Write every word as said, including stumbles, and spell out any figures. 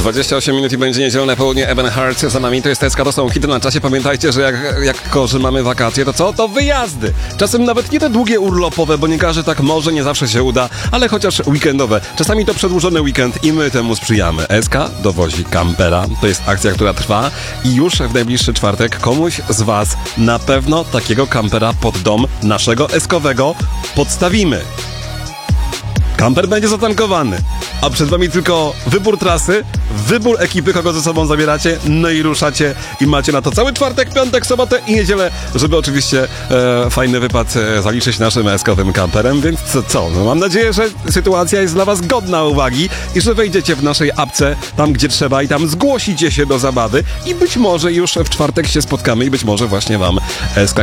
dwadzieścia osiem minut i będzie niedzielne południe. Evan Hart za nami, to jest Teska, to są hity na czasie. Pamiętajcie, że jak, jak korzy mamy wakacje, to co? To wyjazdy. Czasem nawet nie te długie urlopowe, bo nie każdy tak może, nie zawsze się uda, ale chociaż weekendowe. Czasami to przedłużony weekend i my temu sprzyjamy. Eska dowozi kampera. To jest akcja, która trwa i już w najbliższy czwartek komuś z was na pewno takiego kampera pod dom naszego eskowego podstawimy. Kamper będzie zatankowany, a przed wami tylko wybór trasy, wybór ekipy, kogo ze sobą zabieracie, no i ruszacie i macie na to cały czwartek, piątek, sobotę i niedzielę, żeby oczywiście e, fajny wypad e, zaliczyć naszym eskowym kamperem, więc co, co? No mam nadzieję, że sytuacja jest dla was godna uwagi i że wejdziecie w naszej apce tam, gdzie trzeba i tam zgłosicie się do zabawy i być może już w czwartek się spotkamy i być może właśnie wam S K